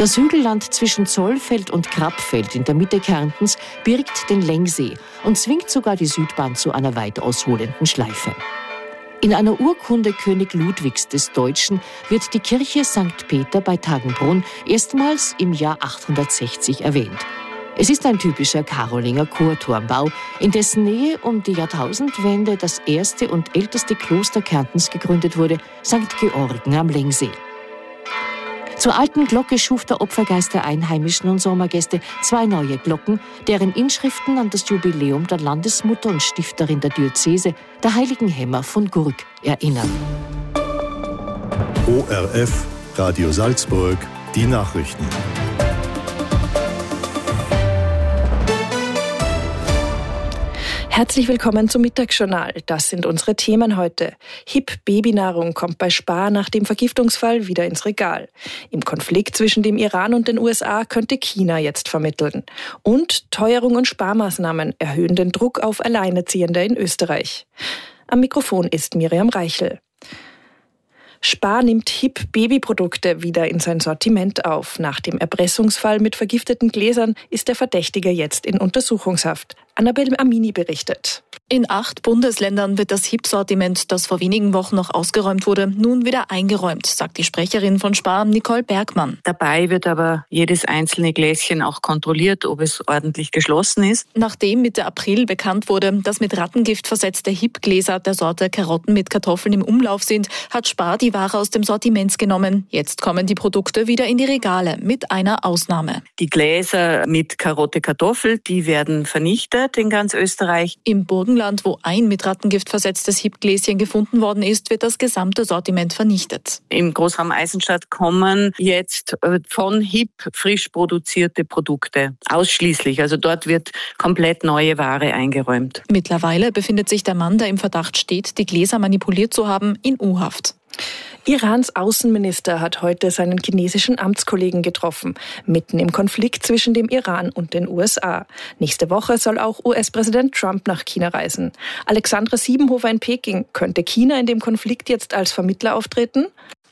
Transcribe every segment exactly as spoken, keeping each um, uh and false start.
Das Hügelland zwischen Zollfeld und Krappfeld in der Mitte Kärntens birgt den Lengsee und zwingt sogar die Südbahn zu einer weit ausholenden Schleife. In einer Urkunde König Ludwigs des Deutschen wird die Kirche Sankt Peter bei Tagenbrunn erstmals im Jahr achthundertsechzig erwähnt. Es ist ein typischer Karolinger Chorturmbau, in dessen Nähe um die Jahrtausendwende das erste und älteste Kloster Kärntens gegründet wurde, Sankt Georgen am Lengsee. Zur alten Glocke schuf der Opfergeist der Einheimischen und Sommergäste zwei neue Glocken, deren Inschriften an das Jubiläum der Landesmutter und Stifterin der Diözese, der heiligen Hämmer von Gurk, erinnern. O R F, Radio Salzburg, die Nachrichten. Herzlich willkommen zum Mittagsjournal. Das sind unsere Themen heute. Hip-Babynahrung kommt bei Spar nach dem Vergiftungsfall wieder ins Regal. Im Konflikt zwischen dem Iran und den U S A könnte China jetzt vermitteln. Und Teuerung und Sparmaßnahmen erhöhen den Druck auf Alleinerziehende in Österreich. Am Mikrofon ist Miriam Reichel. Spar nimmt Hip-Babyprodukte wieder in sein Sortiment auf. Nach dem Erpressungsfall mit vergifteten Gläsern ist der Verdächtige jetzt in Untersuchungshaft. Annabel Amini berichtet. In acht Bundesländern wird das Hip-Sortiment, das vor wenigen Wochen noch ausgeräumt wurde, nun wieder eingeräumt, sagt die Sprecherin von Spar, Nicole Bergmann. Dabei wird aber jedes einzelne Gläschen auch kontrolliert, ob es ordentlich geschlossen ist. Nachdem Mitte April bekannt wurde, dass mit Rattengift versetzte Hip-Gläser der Sorte Karotten mit Kartoffeln im Umlauf sind, hat Spar die Ware aus dem Sortiment genommen. Jetzt kommen die Produkte wieder in die Regale, mit einer Ausnahme. Die Gläser mit Karotte Kartoffel, die werden vernichtet in ganz Österreich. Im Burgenland, wo ein mit Rattengift versetztes Hip-Gläschen gefunden worden ist, wird das gesamte Sortiment vernichtet. Im Großraum Eisenstadt kommen jetzt von Hip frisch produzierte Produkte. Ausschließlich. Also dort wird komplett neue Ware eingeräumt. Mittlerweile befindet sich der Mann, der im Verdacht steht, die Gläser manipuliert zu haben, in U-Haft. Irans Außenminister hat heute seinen chinesischen Amtskollegen getroffen, mitten im Konflikt zwischen dem Iran und den U S A. Nächste Woche soll auch U S-Präsident Trump nach China reisen. Alexandra Siebenhofer in Peking. Könnte China in dem Konflikt jetzt als Vermittler auftreten?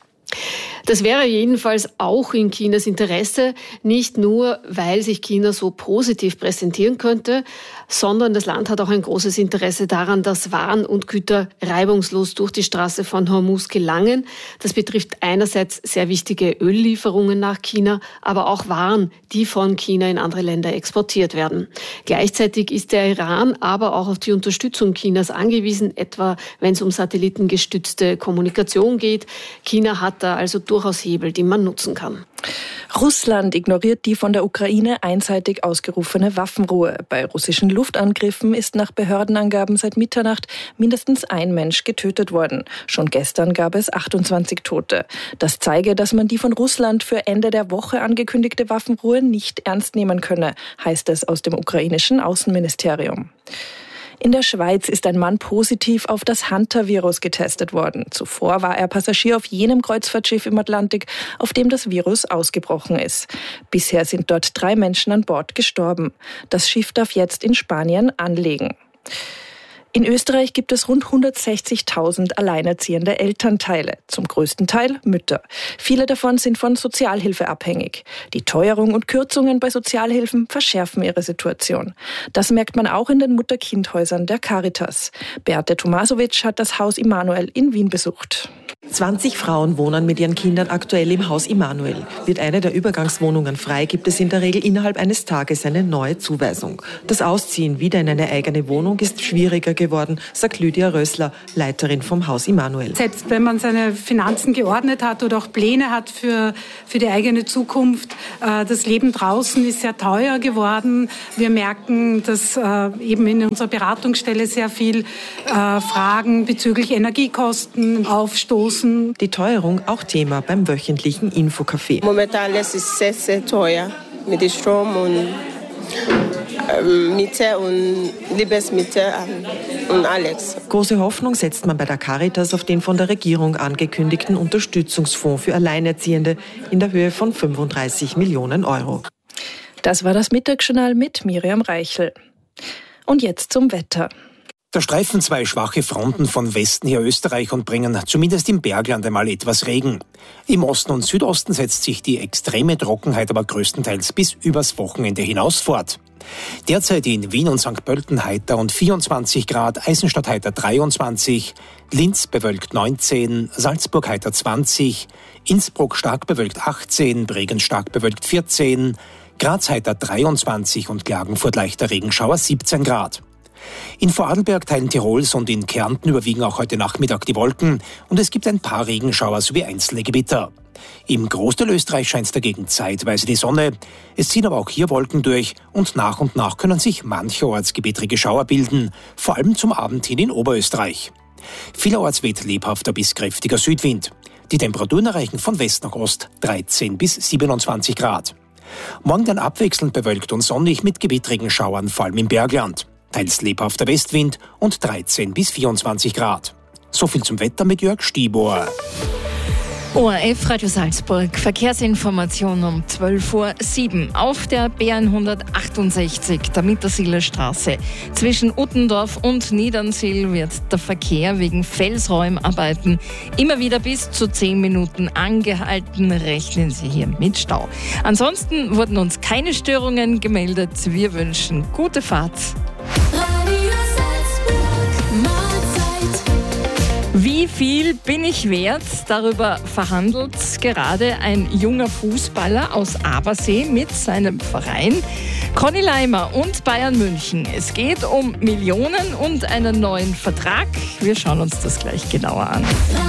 Das wäre jedenfalls auch in Chinas Interesse, nicht nur, weil sich China so positiv präsentieren könnte, sondern das Land hat auch ein großes Interesse daran, dass Waren und Güter reibungslos durch die Straße von Hormuz gelangen. Das betrifft einerseits sehr wichtige Öllieferungen nach China, aber auch Waren, die von China in andere Länder exportiert werden. Gleichzeitig ist der Iran aber auch auf die Unterstützung Chinas angewiesen, etwa wenn es um satellitengestützte Kommunikation geht. China hat da also durchaus Hebel, die man nutzen kann. Russland ignoriert die von der Ukraine einseitig ausgerufene Waffenruhe. Bei russischen Luftangriffen ist nach Behördenangaben seit Mitternacht mindestens ein Mensch getötet worden. Schon gestern gab es achtundzwanzig Tote. Das zeige, dass man die von Russland für Ende der Woche angekündigte Waffenruhe nicht ernst nehmen könne, heißt es aus dem ukrainischen Außenministerium. In der Schweiz ist ein Mann positiv auf das Hunter-Virus getestet worden. Zuvor war er Passagier auf jenem Kreuzfahrtschiff im Atlantik, auf dem das Virus ausgebrochen ist. Bisher sind dort drei Menschen an Bord gestorben. Das Schiff darf jetzt in Spanien anlegen. In Österreich gibt es rund hundertsechzigtausend alleinerziehende Elternteile, zum größten Teil Mütter. Viele davon sind von Sozialhilfe abhängig. Die Teuerung und Kürzungen bei Sozialhilfen verschärfen ihre Situation. Das merkt man auch in den Mutter-Kind-Häusern der Caritas. Beate Tomasowitsch hat das Haus Immanuel in Wien besucht. zwanzig Frauen wohnen mit ihren Kindern aktuell im Haus Immanuel. Wird eine der Übergangswohnungen frei, gibt es in der Regel innerhalb eines Tages eine neue Zuweisung. Das Ausziehen wieder in eine eigene Wohnung ist schwieriger geworden, sagt Lydia Rössler, Leiterin vom Haus Immanuel. Selbst wenn man seine Finanzen geordnet hat oder auch Pläne hat für, für die eigene Zukunft, äh, das Leben draußen ist sehr teuer geworden. Wir merken, dass äh, eben in unserer Beratungsstelle sehr viel äh, Fragen bezüglich Energiekosten aufstoßen. Die Teuerung auch Thema beim wöchentlichen Infocafé. Momentan alles ist sehr, sehr teuer mit dem Strom und Miete und Lebensmittel und alles. Große Hoffnung setzt man bei der Caritas auf den von der Regierung angekündigten Unterstützungsfonds für Alleinerziehende in der Höhe von fünfunddreißig Millionen Euro. Das war das Mittagsjournal mit Miriam Reichel. Und jetzt zum Wetter. Da streifen zwei schwache Fronten von Westen her Österreich und bringen zumindest im Bergland einmal etwas Regen. Im Osten und Südosten setzt sich die extreme Trockenheit aber größtenteils bis übers Wochenende hinaus fort. Derzeit in Wien und Sankt Pölten heiter und vierundzwanzig Grad, Eisenstadt heiter dreiundzwanzig, Linz bewölkt neunzehn, Salzburg heiter zwanzig, Innsbruck stark bewölkt achtzehn, Bregenz stark bewölkt vierzehn, Graz heiter dreiundzwanzig und Klagenfurt leichter Regenschauer siebzehn Grad. In Vorarlberg, Teilen Tirols und in Kärnten überwiegen auch heute Nachmittag die Wolken und es gibt ein paar Regenschauer sowie einzelne Gewitter. Im Großteil Österreich scheint dagegen zeitweise die Sonne. Es ziehen aber auch hier Wolken durch und nach und nach können sich mancherorts gewittrige Schauer bilden, vor allem zum Abend hin in Oberösterreich. Vielerorts weht lebhafter bis kräftiger Südwind. Die Temperaturen erreichen von West nach Ost dreizehn bis siebenundzwanzig Grad. Morgen dann abwechselnd bewölkt und sonnig mit gewittrigen Schauern, vor allem im Bergland. Teils lebhafter Westwind und dreizehn bis vierundzwanzig Grad. So viel zum Wetter mit Jörg Stibor. O R F Radio Salzburg, Verkehrsinformation um zwölf Uhr sieben auf der B hundertachtundsechzig, der Mittersiler Straße. Zwischen Uttendorf und Niedernsill wird der Verkehr wegen Felsräumarbeiten immer wieder bis zu zehn Minuten angehalten. Rechnen Sie hier mit Stau. Ansonsten wurden uns keine Störungen gemeldet. Wir wünschen gute Fahrt. Wie viel bin ich wert? Darüber verhandelt gerade ein junger Fußballer aus Abersee mit seinem Verein. Conny Leimer und Bayern München. Es geht um Millionen und einen neuen Vertrag. Wir schauen uns das gleich genauer an.